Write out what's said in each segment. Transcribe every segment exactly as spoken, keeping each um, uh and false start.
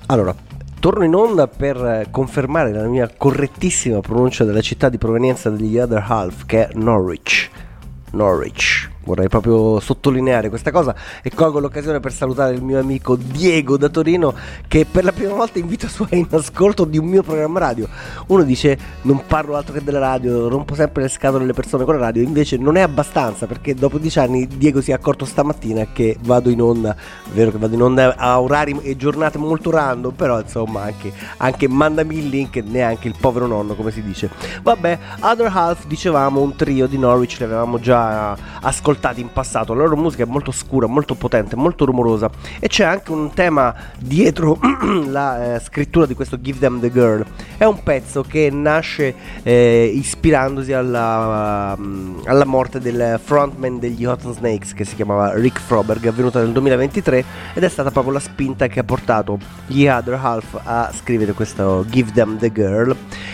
Allora, torno in onda per confermare la mia correttissima pronuncia della città di provenienza degli Other Half, che è Norwich. Norwich. Vorrei proprio sottolineare questa cosa e colgo l'occasione per salutare il mio amico Diego da Torino, che per la prima volta invita sua in ascolto di un mio programma radio. Uno dice non parlo altro che della radio, rompo sempre le scatole delle persone con la radio, invece non è abbastanza, perché dopo dieci anni Diego si è accorto stamattina che vado in onda, è vero che vado in onda a orari e giornate molto random, però insomma anche, anche mandami il link, neanche il povero nonno, come si dice. Vabbè, Other Half, dicevamo, un trio di Norwich, li avevamo già ascoltati in passato. La loro musica è molto scura, molto potente, molto rumorosa, e c'è anche un tema dietro la eh, scrittura di questo Give Them the Girl. È un pezzo che nasce eh, ispirandosi alla, um, alla morte del frontman degli Hot and Snakes, che si chiamava Rick Froberg, avvenuta nel duemilaventitré, ed è stata proprio la spinta che ha portato gli Other Half a scrivere questo Give Them the Girl.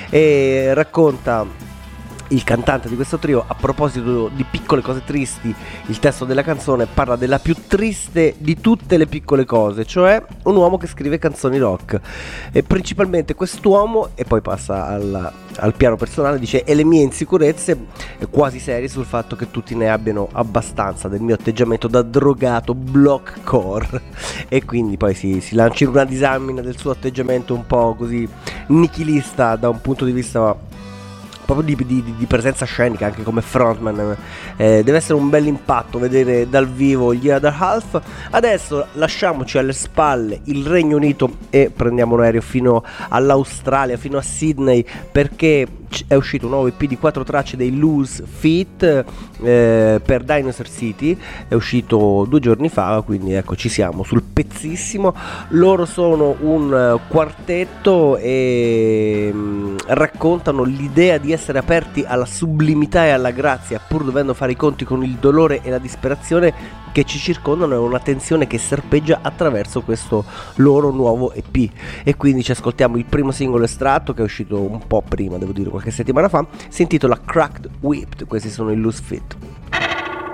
E racconta il cantante di questo trio, a proposito di piccole cose tristi, il testo della canzone parla della più triste di tutte le piccole cose, cioè un uomo che scrive canzoni rock, e principalmente quest'uomo, e poi passa al, al piano personale, dice: e le mie insicurezze quasi serie sul fatto che tutti ne abbiano abbastanza del mio atteggiamento da drogato blockcore. E quindi poi si, si lancia in una disamina del suo atteggiamento un po' così nichilista da un punto di vista proprio di, di, di presenza scenica, anche come frontman. Eh, deve essere un bel impatto vedere dal vivo gli Other Half. Adesso lasciamoci alle spalle il Regno Unito e prendiamo un aereo fino all'Australia, fino a Sydney, perché è uscito un nuovo E P di quattro tracce dei Loose Feet eh, per Dinosaur City. È uscito due giorni fa, quindi ecco, ci siamo sul pezzissimo. Loro sono un uh, quartetto e mh, raccontano l'idea di essere aperti alla sublimità e alla grazia, pur dovendo fare i conti con il dolore e la disperazione che ci circondano, è una tensione che serpeggia attraverso questo loro nuovo E P. E quindi ci ascoltiamo il primo singolo estratto, che è uscito un po' prima, devo dire qualche settimana fa, si intitola Cracked Whipped. Questi sono i Loose Fit.